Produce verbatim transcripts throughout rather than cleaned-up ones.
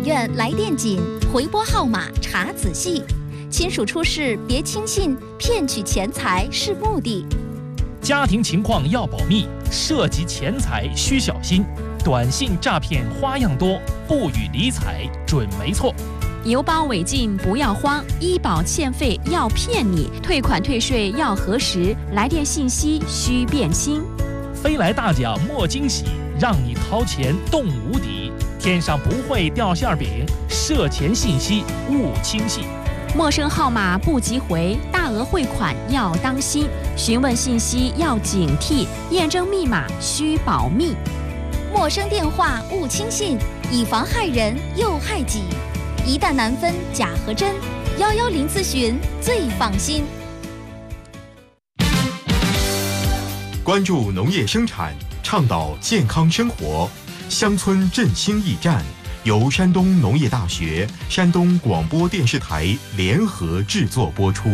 院来电紧，回拨号码查仔细。亲属出事别轻信，骗取钱财是目的。 家庭情况要保密，涉及钱财需小心。短信诈骗花样多，不予理睬准没错。 邮包违禁不要慌，医保欠费要骗你，退款退税要核实，来电信息需辨清。 飞来大奖莫惊喜，让你掏钱动无敌。天上不会掉馅饼，涉钱信息勿轻信。 陌生号码不急回，大额汇款要当心，询问信息要警惕，验证密码需保密。 陌生电话勿轻信，以防害人又害己。一旦难分假和真，幺幺零咨询最放心。 关注农业生产，倡导健康生活，乡村振兴驿站由山东农业大学、山东广播电视台联合制作播出。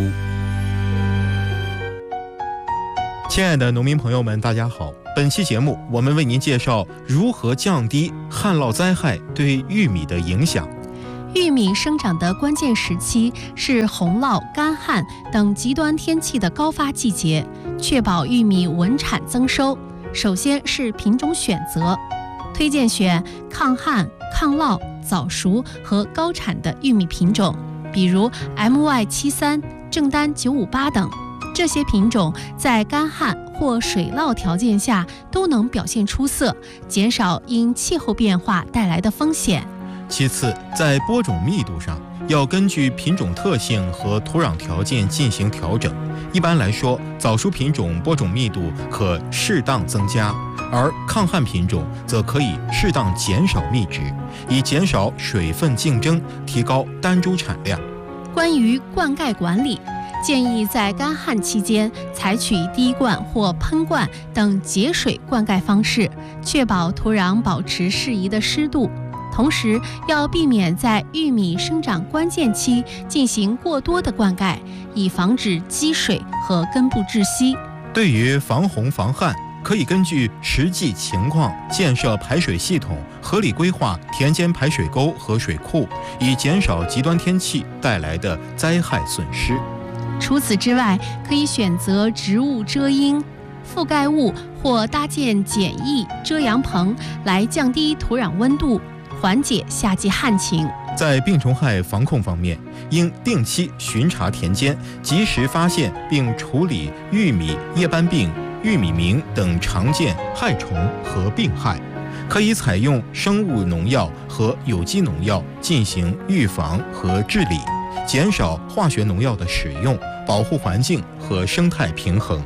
亲爱的农民朋友们，大家好！本期节目，我们为您介绍如何降低旱涝灾害对玉米的影响。 玉米生长的关键时期是洪涝、干旱等极端天气的高发季节，确保玉米稳产增收。首先是品种选择，推荐选抗旱、抗涝、早熟和高产的玉米品种，比如 M Y 七三、正丹九五八等。这些品种在干旱或水涝条件下都能表现出色，减少因气候变化带来的风险。 其次，在播种密度上，要根据品种特性和土壤条件进行调整。一般来说，早熟品种播种密度可适当增加，而抗旱品种则可以适当减少密值，以减少水分竞争，提高单株产量。 关于灌溉管理，建议在干旱期间采取滴灌或喷灌等节水灌溉方式，确保土壤保持适宜的湿度。同时，要避免在玉米生长关键期进行过多的灌溉，以防止积水和根部窒息。 对于防洪防旱，可以根据实际情况建设排水系统，合理规划田间排水沟和水库，以减少极端天气带来的灾害损失。 除此之外，可以选择植物遮阴、覆盖物或搭建简易遮阳棚来降低土壤温度，缓解夏季旱情。 在病虫害防控方面，应定期巡查田间，及时发现并处理玉米叶斑病、玉米螟等常见害虫和病害。可以采用生物农药和有机农药进行预防和治理，减少化学农药的使用，保护环境和生态平衡。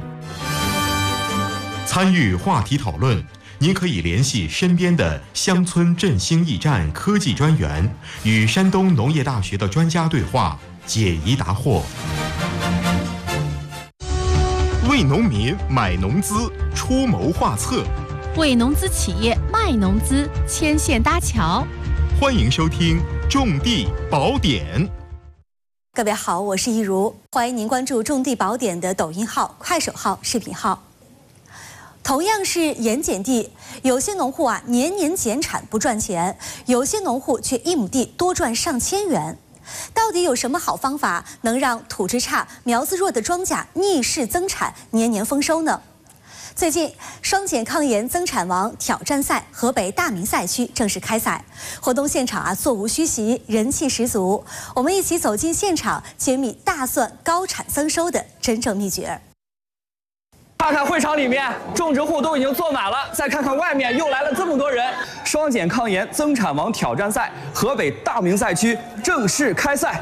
参与话题讨论，您可以联系身边的乡村振兴驿站科技专员，与山东农业大学的专家对话，解疑答惑。为农民买农资，出谋划策； 为农资企业卖农资，牵线搭桥。 欢迎收听《种地宝典》。 各位好，我是一如，欢迎您关注《种地宝典》的抖音号、快手号、视频号。同样是盐碱地，有些农户啊年年减产不赚钱，有些农户却一亩地多赚上千元。到底有什么好方法能让土质差、苗子弱的庄稼逆势增产、年年丰收呢？最近，双碱抗盐增产王挑战赛河北大名赛区正式开赛，活动现场啊座无虚席，人气十足。我们一起走进现场，揭秘大蒜高产增收的真正秘诀。 看看会场里面，种植户都已经坐满了，再看看外面，又来了这么多人。双碱抗盐增产王挑战赛河北大名赛区正式开赛。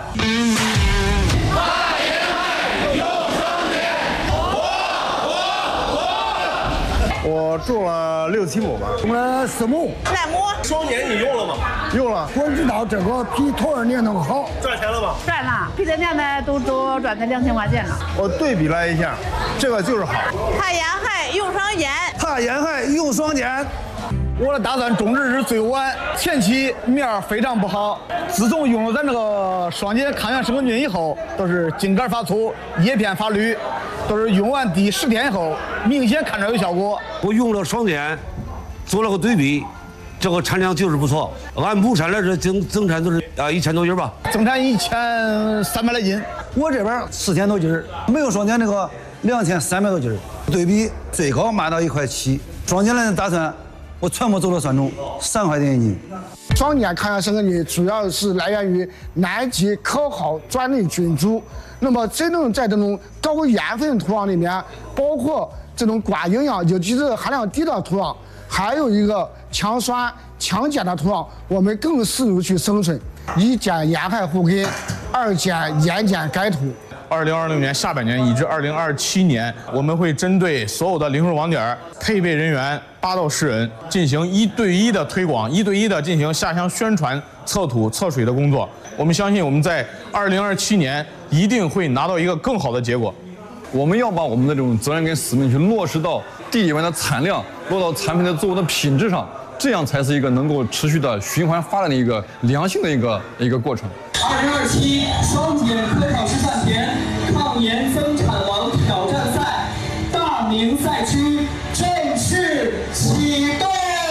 我种了六七亩吧，种了四亩。 耐磨。 双碱你用了吗？用了。我知道这个比头二年那个好。 赚钱了吗？赚了，比这年呢都都赚个两千块钱了。 我对比了一下，这个就是好。 怕烟害用双碱。 怕烟害用双碱。我的大蒜种植是最晚，前期面儿非常不好。自从用了咱这个双碱抗原生根菌以后，都是茎杆发粗，叶片发绿，都是用完第十天以后，明显看着有效果。 我用了双碱，做了个对比， 这个产量就是不错。按亩产来说，增增产都是啊一千多斤吧， 增产一千三百来斤。 我这边四千多斤，没有双减这个两千三百多斤，对比最高卖到一块七。双减的打算，我全部走了算中，三块钱一斤。 双减抗压生根菌主要是来源于南极可好专利菌株。那么，真正在这种高盐分土壤里面，包括这种寡营养、有机质含量低的土壤，还有一个强酸强碱的土壤，我们更适合去生存。一减盐害护根，二减盐碱改土。 二零二零年下半年以至二零二七年，我们会针对所有的零售网点配备人员八到十人，进行一对一的推广，一对一的进行下乡宣传、测土、测水的工作。我们相信我们在二零二七年一定会拿到一个更好的结果。 我们要把我们的这种责任跟使命去落实到地里面的产量，落到产品的作物的品质上，这样才是一个能够持续的循环发展的一个良性的一个一个过程。 二零二七双减科考试赛田抗盐增产王挑战赛大明赛区正式启动。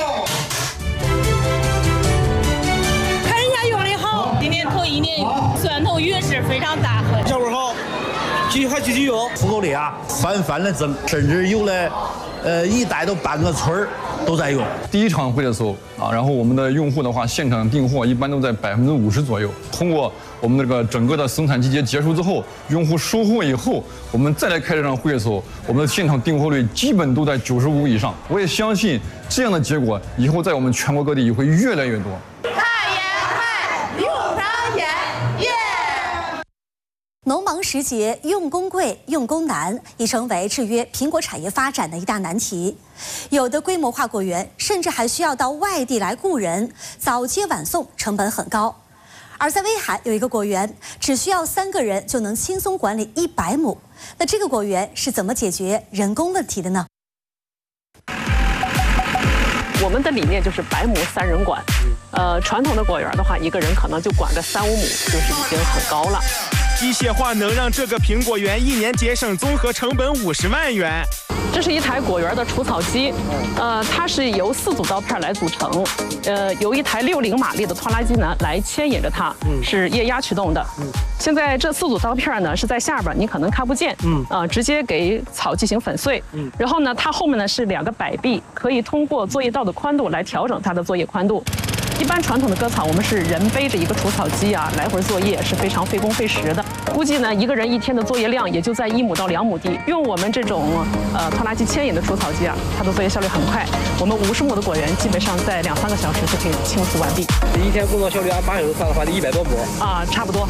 看人家用的好，今年头一年蒜头运势非常大和。 效果好，继续还继续用，复购率啊翻番的增，甚至有的呃一带都半个村儿都在用。 第一场会的时候啊，然后我们的用户的话，现场订货一般都在百分之五十左右。通过我们这个整个的生产季节结束之后，用户收货以后，我们再来开这场会的时候，我们的现场订货率基本都在九十五以上。我也相信这样的结果以后在我们全国各地也会越来越多。 农忙时节，用工贵、用工难，已成为制约苹果产业发展的一大难题。有的规模化果园甚至还需要到外地来雇人，早接晚送，成本很高。而在威海有一个果园，只需要三个人就能轻松管理一百亩。那这个果园是怎么解决人工问题的呢？ 我们的理念就是百亩三人管。呃，传统的果园的话，一个人可能就管个三五亩，就是已经很高了。 机械化能让这个苹果园一年节省综合成本五十万元。 这是一台果园的除草机，呃，它是由四组刀片来组成，呃，有一台六零马力的拖拉机呢来牵引着它，是液压驱动的。现在这四组刀片呢是在下边，你可能看不见，嗯，啊、呃，直接给草进行粉碎。嗯，然后呢，它后面呢是两个摆臂，可以通过作业道的宽度来调整它的作业宽度。一般传统的割草，我们是人背着一个除草机啊，来回作业是非常费工费时的。估计呢，一个人一天的作业量也就在一亩到两亩地。用我们这种呃拖拉机牵引的除草机啊，它的作业效率很快。我们五十亩的果园基本上在两三个小时就可以清除完毕。 一天工作效率按八小时算的话，得一百多亩啊，差不多。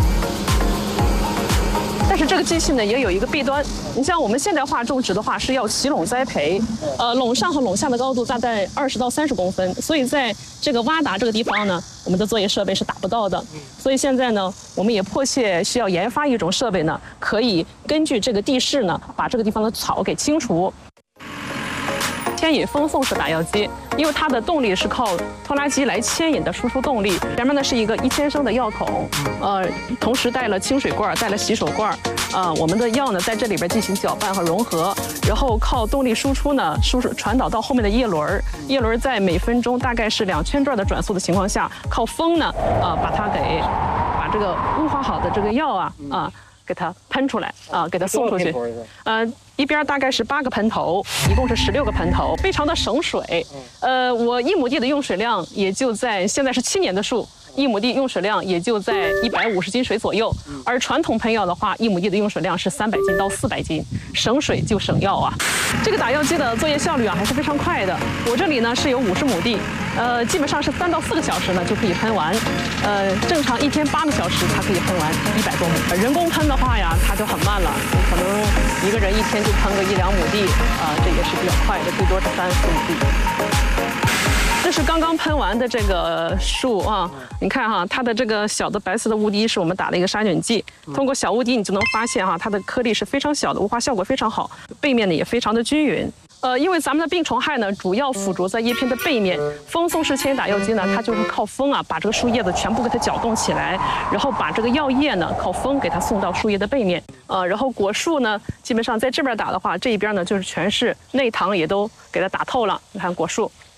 但是这个机器呢也有一个弊端，你像我们现代化种植的话是要齐垄栽培，呃，垄上和垄下的高度大概二十到三十公分，所以在这个洼达这个地方呢，我们的作业设备是达不到的。所以现在呢，我们也迫切需要研发一种设备呢，可以根据这个地势呢，把这个地方的草给清除。牵引风送式打药机，因为它的动力是靠拖拉机来牵引的输出动力。前面呢是一个一千升的药桶，呃，同时带了清水罐，带了洗手罐，啊、呃，我们的药呢在这里边进行搅拌和融合，然后靠动力输出呢输出传导到后面的叶轮，叶轮在每分钟大概是两千转的转速的情况下，靠风呢，啊、呃，把它给把这个雾化好的这个药啊啊。给它喷出来啊，给它送出去。呃，一边大概是八个喷头，一共是十六个喷头，非常的省水。呃，我一亩地的用水量也就在现在是七年的树，一亩地用水量也就在一百五十斤水左右。而传统喷药的话，一亩地的用水量是三百斤到四百斤，省水就省药啊。这个打药机的作业效率啊还是非常快的。我这里呢是有五十亩地，呃，基本上是三到四个小时呢就可以喷完，呃，正常一天八个小时才可以喷完一百多亩。人工喷的话呀，它就很慢了，可能一个人一天就喷个一两亩地啊、呃，这也是比较快的，最多是三四亩地。这是刚刚喷完的这个树啊，你看哈，它的这个小的白色的雾滴是我们打了一个杀菌剂，通过小雾滴你就能发现哈，它的颗粒是非常小的，雾化效果非常好，背面呢也非常的均匀。呃，因为咱们的病虫害呢，主要附着在叶片的背面，风送式牵引打药机呢，它就是靠风啊，把这个树叶子全部给它搅动起来，然后把这个药液呢，靠风给它送到树叶的背面。呃，然后果树呢，基本上在这边打的话，这一边呢就是全是内糖也都给它打透了。你看果树。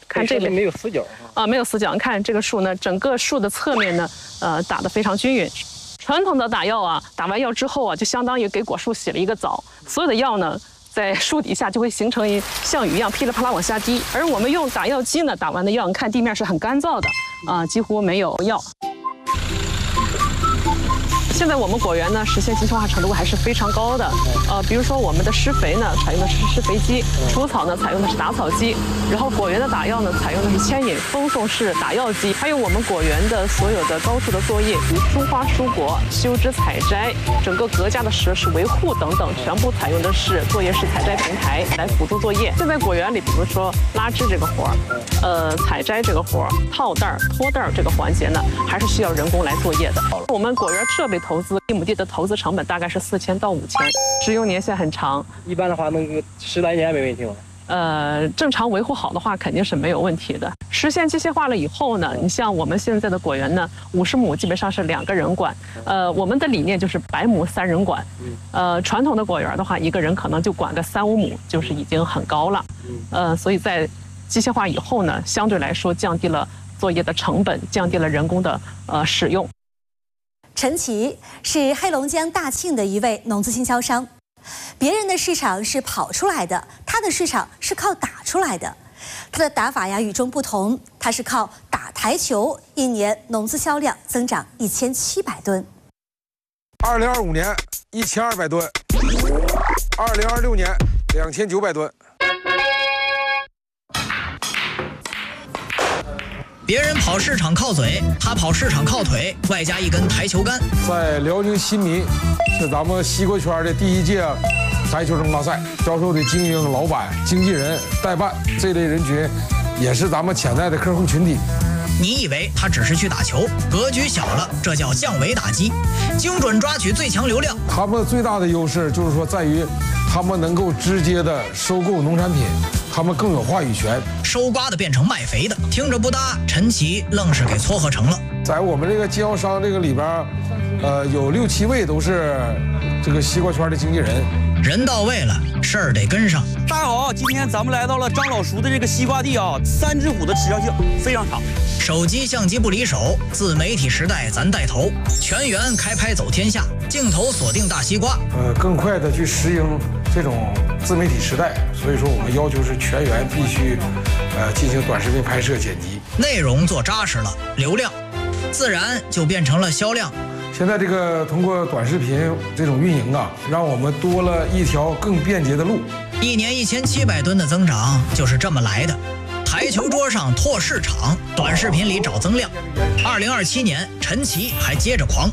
看这边没有死角啊，没有死角。你看这个树呢，整个树的侧面呢，呃，打得非常均匀。传统的打药啊，打完药之后啊，就相当于给果树洗了一个澡，所有的药呢，在树底下就会形成一像雨一样噼里啪啦往下滴。而我们用打药机呢，打完的药，你看地面是很干燥的啊，几乎没有药。现在我们果园呢，实现机械化程度还是非常高的。呃，比如说我们的施肥呢，采用的是施肥机；除草呢，采用的是打草机；然后果园的打药呢，采用的是牵引风送式打药机。还有我们果园的所有的高处的作业，如疏花疏果、修枝采摘、整个隔架的设施维护等等，全部采用的是作业式采摘平台来辅助作业。现在果园里，比如说拉枝这个活儿，呃，采摘这个活儿、套袋儿、脱袋儿这个环节呢，还是需要人工来作业的。我们果园设备投资一亩地的投资成本大概是四千到五千，使用年限很长。 一般的话能十来年没问题吗？ 呃，正常维护好的话肯定是没有问题的。实现机械化了以后呢，你像我们现在的果园呢，五十亩基本上是两个人管。呃，我们的理念就是百亩三人管。呃，传统的果园的话，一个人可能就管个三五亩，就是已经很高了。呃，所以在机械化以后呢，相对来说降低了作业的成本，降低了人工的呃使用。 陈琦是黑龙江大庆的一位农资经销商，别人的市场是跑出来的，他的市场是靠打出来的。他的打法呀与众不同，他是靠打台球，一年农资销量增长一千七百吨。 二零二五年一千二百吨，二零二六年两千九百吨。 别人跑市场靠嘴，他跑市场靠腿，外加一根台球杆。 在辽宁新民是咱们西瓜圈的第一届台球争霸赛，销售的精英、老板、经纪人、代办这类人群，也是咱们潜在的客户群体。 你以为他只是去打球，格局小了，这叫降维打击，精准抓取最强流量。 他们最大的优势就是说，在于他们能够直接的收购农产品。他们更有话语权， 收刮的变成卖肥的，听着不搭，陈琦愣是给撮合成了。 在我们这个经销商这个里边，呃，有六七位都是这个西瓜圈的经纪人， 人到位了，事儿得跟上。 大家好，今天咱们来到了张老叔的这个西瓜地啊，三只虎的持续性非常长。 手机相机不离手，自媒体时代咱带头，全员开拍走天下，镜头锁定大西瓜。 呃，更快的去适应这种自媒体时代，所以说我们要求是全员必须，呃，进行短视频拍摄剪辑， 内容做扎实了，流量自然就变成了销量。 现在这个通过短视频这种运营啊，让我们多了一条更便捷的路。 一年一千七百吨的增长就是这么来的。台球桌上拓市场，短视频里找增量。二零二七年，陈琦还接着狂。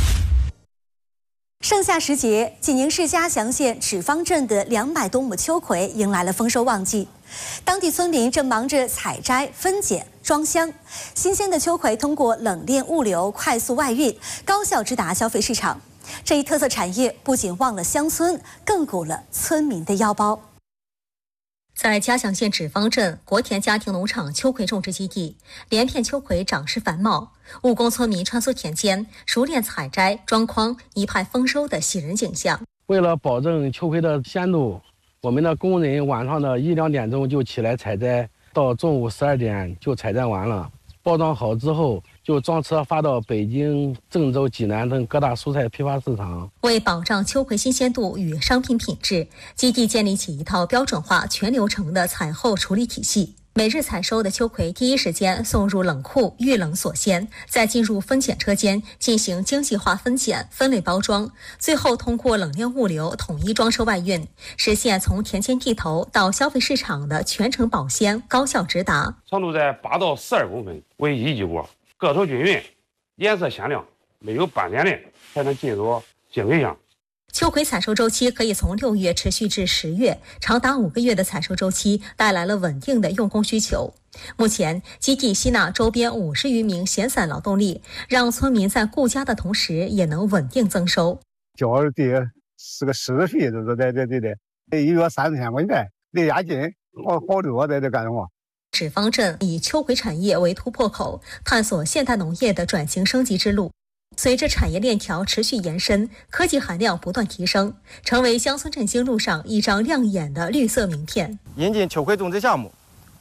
盛夏时节，济宁市嘉祥县赤方镇的两百多亩秋葵迎来了丰收旺季，当地村民正忙着采摘、分拣、装箱，新鲜的秋葵通过冷链物流快速外运，高效直达消费市场。这一特色产业不仅旺了乡村，更鼓了村民的腰包。在嘉祥县赤方镇国田家庭农场秋葵种植基地，连片秋葵长势繁茂，务工村民穿梭田间，熟练采摘、装筐，一派丰收的喜人景象。 为了保证秋葵的鲜度，我们的工人晚上的一两点钟就起来采摘，到中午十二点就采摘完了，包装好之后就装车发到北京、郑州、济南等各大蔬菜批发市场。 为保障秋葵新鲜度与商品品质，基地建立起一套标准化、全流程的采后处理体系。每日采收的秋葵第一时间送入冷库预冷锁鲜，再进入分拣车间进行精细化分拣、分类包装，最后通过冷链物流统一装车外运，实现从田间地头到消费市场的全程保鲜、高效直达。 长度在八到十二公分为一级果，个头均匀，颜色鲜亮，没有斑点的才能进入经纬箱。 秋葵采收周期可以从六月持续至十月，长达五个月的采收周期带来了稳定的用工需求。目前，基地吸纳周边五十余名闲散劳动力，让村民在顾家的同时也能稳定增收。 交的是个施肥，这是对对对对，一月三千块钱的押金，好好多在这干活。 赤方镇以秋葵产业为突破口，探索现代农业的转型升级之路。随着产业链条持续延伸，科技含量不断提升，成为乡村振兴路上一张亮眼的绿色名片。 引进秋葵种植项目，不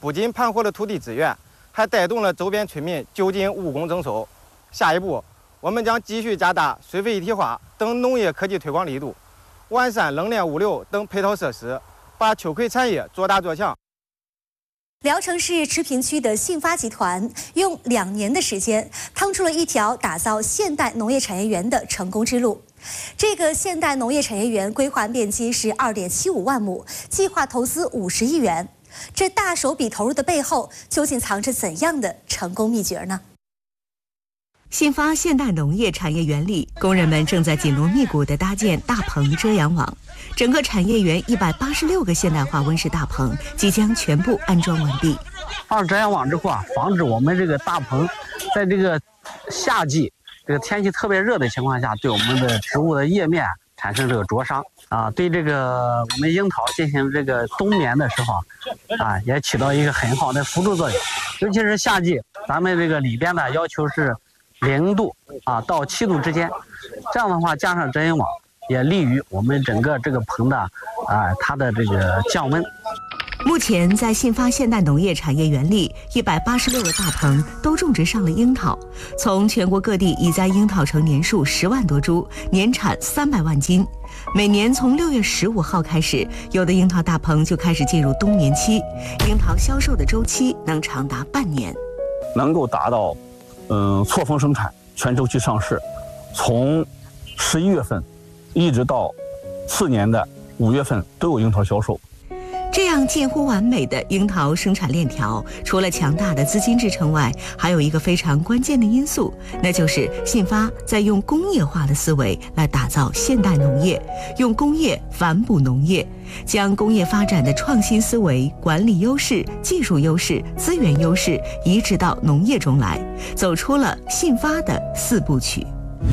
不仅盘活了土地资源，还带动了周边村民就近务工增收。下一步，我们将继续加大水肥一体化等农业科技推广力度，完善冷链物流等配套设施，把秋葵产业做大做强。 聊城市池坪区的信发集团用两年的时间，趟出了一条打造现代农业产业园的成功之路。这个现代农业产业园规划面积是二点七五万亩，计划投资五十亿元。这大手笔投入的背后，究竟藏着怎样的成功秘诀呢？ 信发现代农业产业园里，工人们正在紧锣密鼓地搭建大棚遮阳网。整个产业园一百八十六个现代化温室大棚即将全部安装完毕。 放上遮阳网之后啊，防止我们这个大棚在这个夏季这个天气特别热的情况下，对我们的植物的叶面产生这个灼伤啊，对这个我们樱桃进行这个冬眠的时候啊，也起到一个很好的辅助作用。尤其是夏季，咱们这个里边的要求是零度啊到七度之间，这样的话加上遮阴网，也利于我们整个这个棚的啊它的这个降温。 目前在信发现代农业产业园里，一百八十六个大棚都种植上了樱桃。从全国各地移栽樱桃成年数十万多株，年产三百万斤。每年从六月十五号开始，有的樱桃大棚就开始进入冬眠期，樱桃销售的周期能长达半年， 能够达到嗯错峰生产、全周期上市，从十一月份一直到次年的五月份都有樱桃销售。 这样近乎完美的樱桃生产链条，除了强大的资金支撑外，还有一个非常关键的因素，那就是信发在用工业化的思维来打造现代农业，用工业反哺农业，将工业发展的创新思维、管理优势、技术优势、资源优势移植到农业中来，走出了信发的四部曲。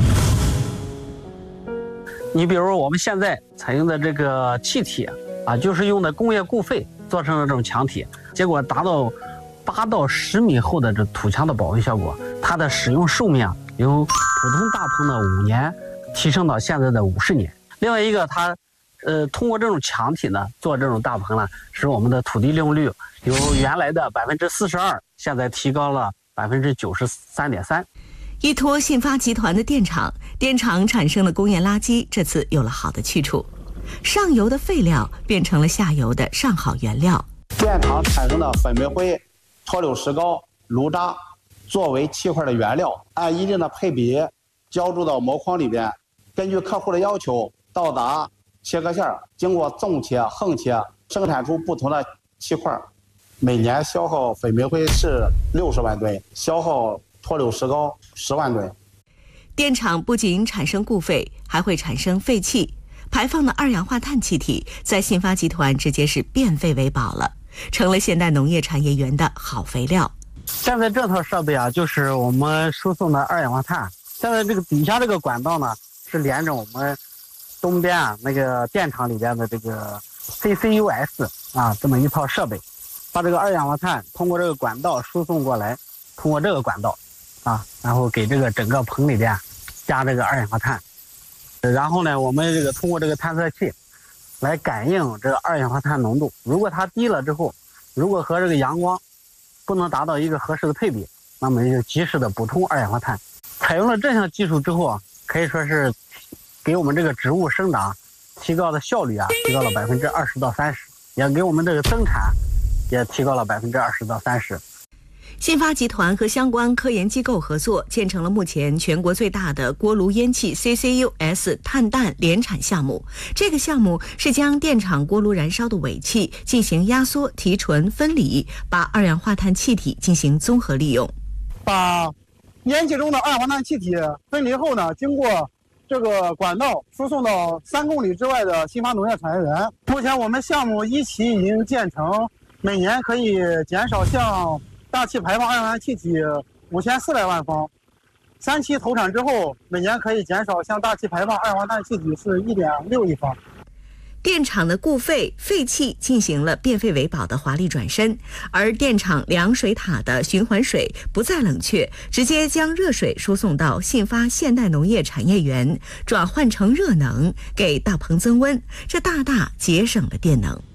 你比如我们现在采用的这个气体啊，就是用的工业固废做成的这种墙体，结果达到八到十米厚的这土墙的保温效果，它的使用寿命由普通大棚的五年提升到现在的五十年。另外一个，它呃通过这种墙体呢做这种大棚呢，使我们的土地利用率由原来的百分之四十二，现在提高了百分之九十三点三。 依托信发集团的电厂，电厂产生的工业垃圾这次有了好的去处。上游的废料变成了下游的上好原料。 电厂产生的粉煤灰、脱硫石膏、炉渣作为气块的原料，按一定的配比浇筑到模框里边，根据客户的要求到达切割线，经过纵切、横切，生产出不同的气块。每年消耗粉煤灰是六十万吨，消耗脱硫石膏十万吨。 电厂不仅产生固废，还会产生废气。排放的二氧化碳气体在信发集团直接是变废为宝了，成了现代农业产业园的好肥料。 现在这套设备啊，就是我们输送的二氧化碳。现在这个底下这个管道呢，是连着我们东边啊那个电厂里边的这个 C C U S 啊这么一套设备，把这个二氧化碳通过这个管道输送过来，通过这个管道啊，然后给这个整个棚里边加这个二氧化碳。然后呢，我们这个通过这个探测器来感应这个二氧化碳浓度，如果它低了之后，如果和这个阳光不能达到一个合适的配比，那么就及时的补充二氧化碳。采用了这项技术之后啊，可以说是给我们这个植物生长提高的效率啊，提高了百分之二十到三十，也给我们这个增产也提高了百分之二十到三十。 信发集团和相关科研机构合作，建成了目前全国最大的锅炉烟气 C C U S 碳氮联产项目。这个项目是将电厂锅炉燃烧的尾气进行压缩、提纯、分离，把二氧化碳气体进行综合利用。 把烟气中的二氧化碳气体分离后呢，经过这个管道输送到三公里之外的信发农业产业园。目前我们项目一期已经建成，每年可以减少向大气排放二氧化碳气体五千四百万方，三期投产之后，每年可以减少向大气排放二氧化碳气体是一点六亿方。 电厂的固废废气进行了变废为宝的华丽转身，而电厂凉水塔的循环水不再冷却，直接将热水输送到信发现代农业产业园，转换成热能给大棚增温，这大大节省了电能。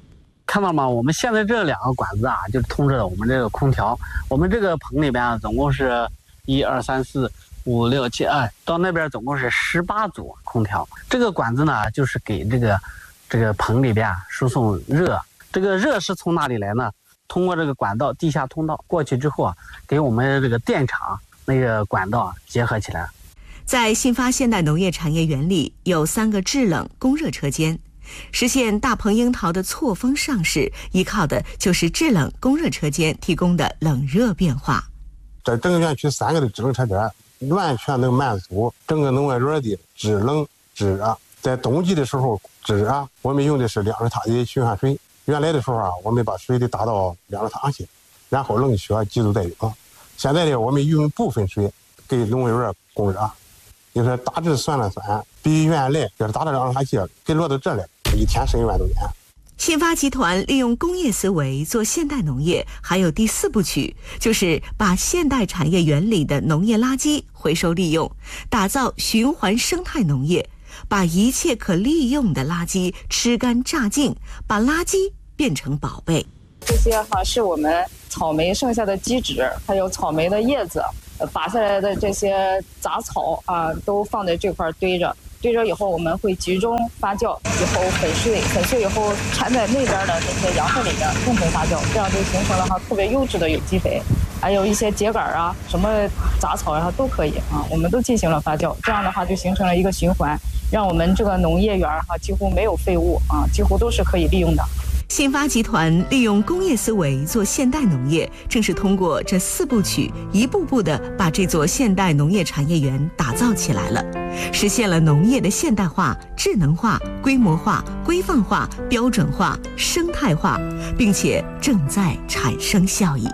看到吗？我们现在这两个管子啊，就通着我们这个空调。我们这个棚里边啊，总共是一二三四五六七，哎，到那边总共是十八组空调。这个管子呢，就是给这个这个棚里边啊输送热。这个热是从哪里来呢？通过这个管道，地下通道过去之后啊，给我们这个电厂那个管道结合起来。 在信发现代农业产业园里有三个制冷供热车间，实现大棚樱桃的错峰上市，依靠的就是制冷供热车间提供的冷热变化。 这整个园区三个的制冷车间完全能满足整个农业园的制冷制热。在冬季的时候制热，我们用的是两水塔的循环水。原来的时候啊，我们把水得打到两水塔去，然后冷却急速再用。现在呢，我们用部分水给农业园供热。就是大致算了算，比原来就是打到两水塔去，给落到这来，一天省一万多元。 信发集团利用工业思维做现代农业，还有第四部曲，就是把现代产业园里的农业垃圾回收利用，打造循环生态农业，把一切可利用的垃圾吃干榨净，把垃圾变成宝贝。 这些哈是我们草莓剩下的基质，还有草莓的叶子，呃，拔下来的这些杂草啊，都放在这块堆着。堆着以后，我们会集中发酵，以后粉碎，粉碎以后掺在那边的那些养分里面共同发酵，这样就形成了哈特别优质的有机肥，还有一些秸秆啊、什么杂草啊都可以啊，我们都进行了发酵，这样的话就形成了一个循环，让我们这个农业园哈几乎没有废物啊，几乎都是可以利用的。 信发集团利用工业思维做现代农业，正是通过这四部曲，一步步地把这座现代农业产业园打造起来了，实现了农业的现代化、智能化、规模化、规范化、标准化、生态化，并且正在产生效益。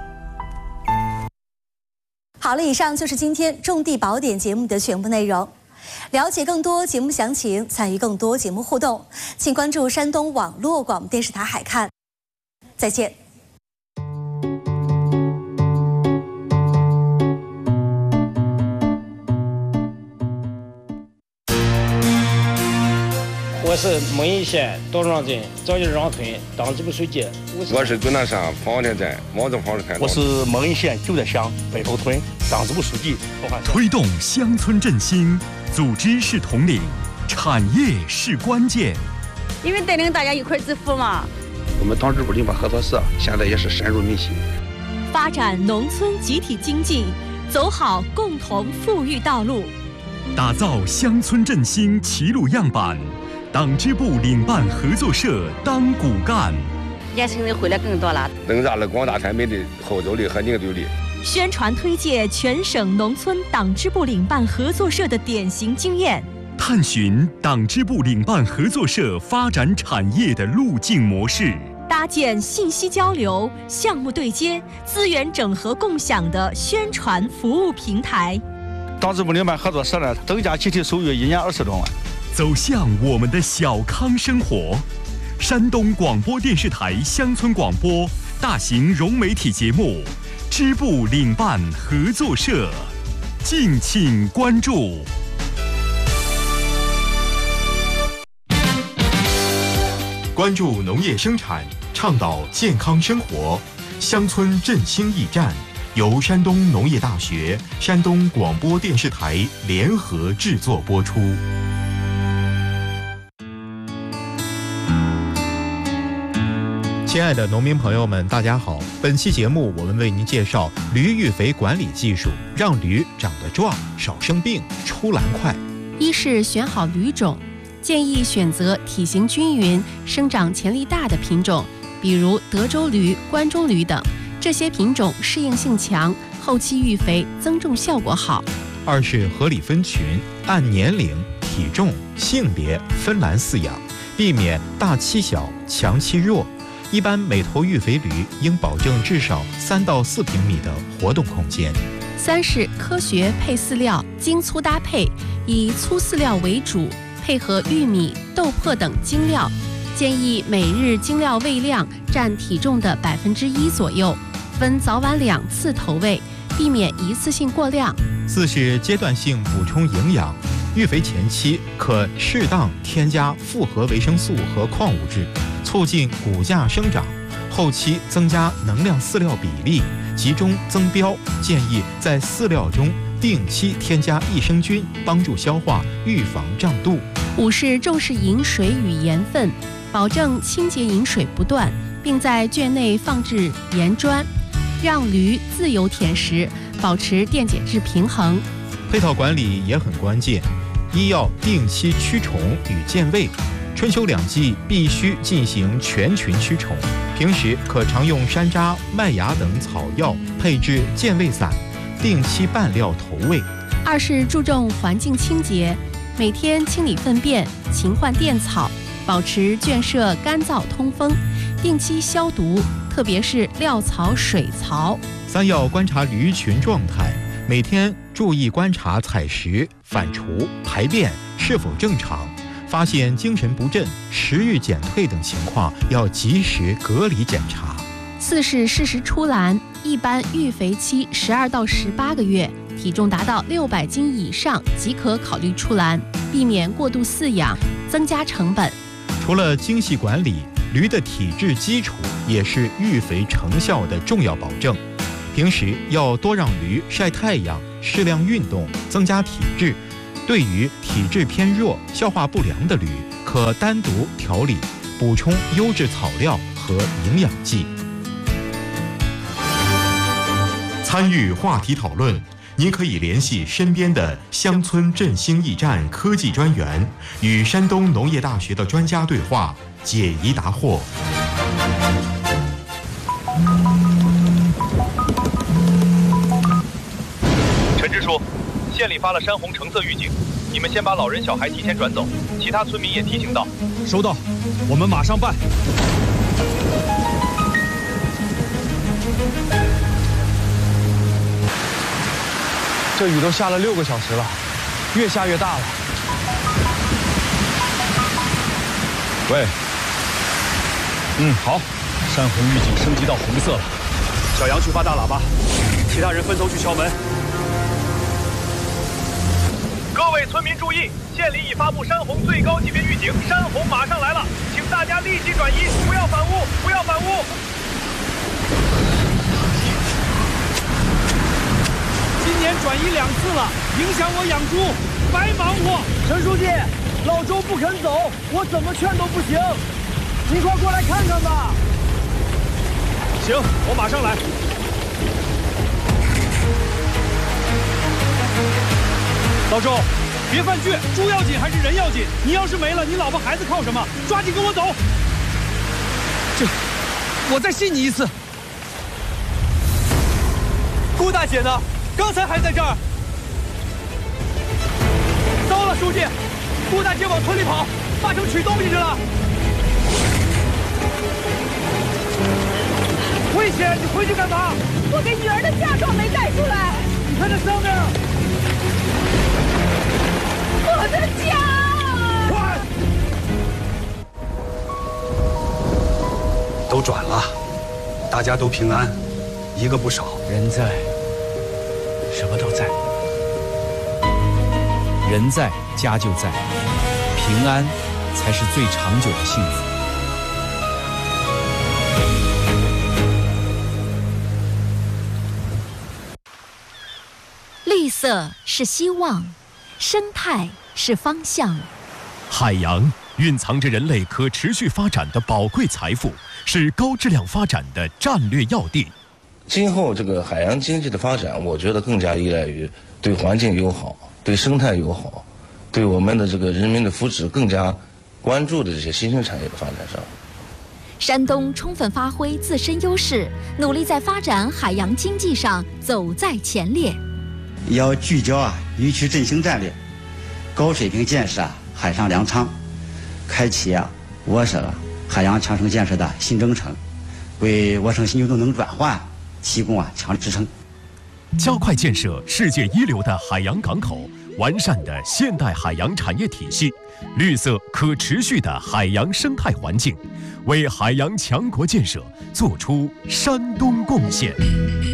好了，以上就是今天种地宝典节目的全部内容。了解更多节目详情，参与更多节目互动，请关注山东网络广播电视台海看。再见。 我是蒙邑县道庄镇赵家庄村党支部书记。 我是终南山方田镇王正方村。 我是蒙邑县九寨乡北头村党支部书记。 推动乡村振兴，组织是统领，产业是关键。 因为带领大家一块致富嘛。 我们党支部林办合作社现在也是深入民心， 发展农村集体经济，走好共同富裕道路，打造乡村振兴齐鲁样板。党支部领办合作社当骨干， 年轻人回来更多了， 增加了广大产品的后走力和凝聚力。 宣传推介全省农村党支部领办合作社的典型经验，探寻党支部领办合作社发展产业的路径模式，搭建信息交流、项目对接、资源整合共享的宣传服务平台。 党支部领办合作社呢，增加集体收入一年二十多万。 走向我们的小康生活。山东广播电视台乡村广播大型融媒体节目支部领办合作社，敬请关注。关注农业生产，倡导健康生活，乡村振兴驿站由山东农业大学、山东广播电视台联合制作播出。 亲爱的农民朋友们，大家好！本期节目我们为您介绍驴育肥管理技术，让驴长得壮、少生病、出栏快。 一是选好驴种，建议选择体型均匀、生长潜力大的品种，比如德州驴、关中驴等，这些品种适应性强，后期育肥增重效果好。 二是合理分群，按年龄、体重、性别分栏饲养，避免大欺小、强欺弱。一般每头育肥驴应保证至少三到四平米的活动空间。 三是科学配饲料，精粗搭配，以粗饲料为主，配合玉米、豆粕等精料，建议每日精料喂量占体重的百分之一左右，分早晚两次投喂，避免一次性过量。 四是阶段性补充营养，育肥前期可适当添加复合维生素和矿物质。 促进骨架生长，后期增加能量饲料比例，集中增膘，建议在饲料中定期添加益生菌，帮助消化，预防胀肚。 五是重视饮水与盐分，保证清洁饮水不断，并在圈内放置盐砖，让驴自由舔食，保持电解质平衡。 配套管理也很关键，一要定期驱虫与健胃，春秋两季必须进行全群驱虫，平时可常用山楂、麦芽等草药配制健胃散，定期拌料投喂。 二是注重环境清洁，每天清理粪便，勤换垫草，保持圈舍干燥通风，定期消毒，特别是料槽、水槽。 三要观察驴群状态，每天注意观察采食、反刍、排便是否正常，发现精神不振、食欲减退等情况，要及时隔离检查。 四是适时出栏，一般育肥期十二到十八个月，体重达到六百斤以上即可考虑出栏，避免过度饲养，增加成本。 除了精细管理，驴的体质基础也是育肥成效的重要保证。平时要多让驴晒太阳，适量运动，增加体质。对于体质偏弱、消化不良的驴，可单独调理，补充优质草料和营养剂。参与话题讨论，您可以联系身边的乡村振兴驿站科技专员，与山东农业大学的专家对话，解疑答惑。 陈支书，县里发了山洪橙色预警，你们先把老人小孩提前转走，其他村民也提醒到。 收到，我们马上办。这雨都下了六个小时了，越下越大了。喂，嗯，好，山洪预警升级到红色了。小杨去发大喇叭，其他人分头去敲门。 各位村民注意，县里已发布山洪最高级别预警，山洪马上来了，请大家立即转移，不要反屋，不要反屋。 今年转移两次了，影响我养猪，白忙活。陈书记，老周不肯走，我怎么劝都不行，你快过来看看吧。行，我马上来。老周，别犯倔，猪要紧还是人要紧？你要是没了，你老婆孩子靠什么？抓紧跟我走。这，我再信你一次。顾大姐呢？刚才还在这儿。糟了，书记，顾大姐往村里跑，八成取东西去了。危险！你回去干嘛？ 我给女儿的嫁妆没带出来。 你看这上面。 我的家！ 快！ 都转了，大家都平安，一个不少。 人在，什么都在。人在，家就在，平安才是最长久的幸福。 绿色是希望，生态是方向。 海洋蕴藏着人类可持续发展的宝贵财富，是高质量发展的战略要地。 今后这个海洋经济的发展，我觉得更加依赖于对环境友好、对生态友好、对我们的这个人民的福祉更加关注的这些新兴产业的发展上。 山东充分发挥自身优势，努力在发展海洋经济上走在前列。 要聚焦啊渔区振兴战略，高水平建设啊海上粮仓，开启啊我省海洋强省建设的新征程，为我省新旧动能转换提供啊强力支撑。 加快建设世界一流的海洋港口，完善的现代海洋产业体系，绿色可持续的海洋生态环境，为海洋强国建设做出山东贡献。